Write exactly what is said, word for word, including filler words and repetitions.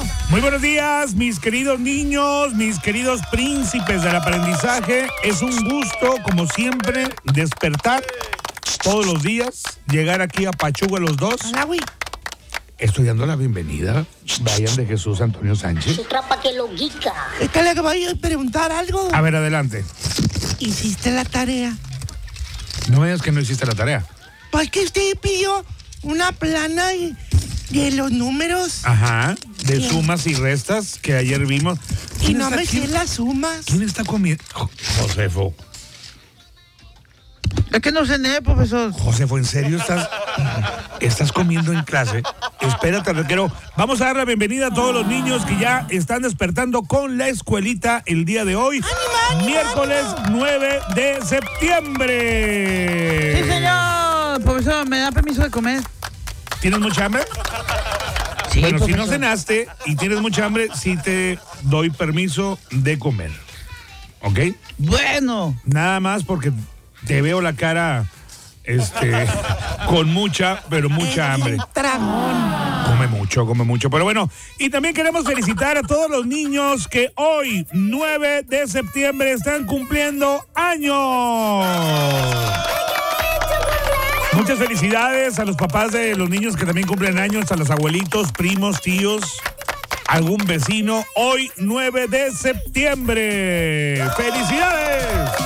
Muy buenos días, mis queridos niños, mis queridos príncipes del aprendizaje. Es un gusto, como siempre, despertar todos los días, llegar aquí a Pachuca los dos. Hola, güey. Estoy dando la bienvenida, Brian de Jesús Antonio Sánchez. Su trapa que lo guica. Es que le voy a preguntar algo. A ver, adelante. ¿Hiciste la tarea? No me digas que no hiciste la tarea. Pues que usted pidió una plana y de los números Ajá, de Bien. sumas y restas que ayer vimos. y ¿Quién no está- me sé quién- las sumas. ¿Quién está comiendo? Jo- Josefo. Es que no cené, profesor. Josefo, ¿en serio estás, estás comiendo en clase? Espérate, requiero. Vamos a dar la bienvenida a todos los niños que ya están despertando con la escuelita el día de hoy. Miércoles nueve de septiembre. Sí, señor. Profesor, ¿me da permiso de comer? ¿Tienes mucha hambre? Sí, Bueno, si no profesor. cenaste y tienes mucha hambre, sí te doy permiso de comer. ¿Ok? Bueno. Nada más porque te veo la cara este, con mucha, pero mucha hambre. Tragón. Come mucho, come mucho. Pero bueno, y también queremos felicitar a todos los niños que hoy, nueve de septiembre, están cumpliendo años. Muchas felicidades a los papás de los niños que también cumplen años, a los abuelitos, primos, tíos, algún vecino. Hoy, nueve de septiembre. ¡Felicidades!